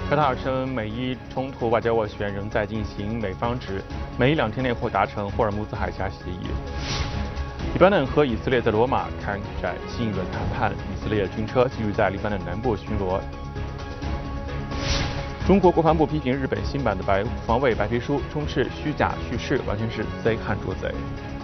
卡塔尔称美伊冲突外交斡旋仍在进行，美方指美伊2天内或达成霍尔木兹海峡协议。黎巴嫩和以色列在罗马开展新一轮谈判，以色列军车继续在黎巴嫩南部巡逻。中国国防部批评日本新版的防卫白皮书充斥虚假叙事，完全是贼喊捉贼。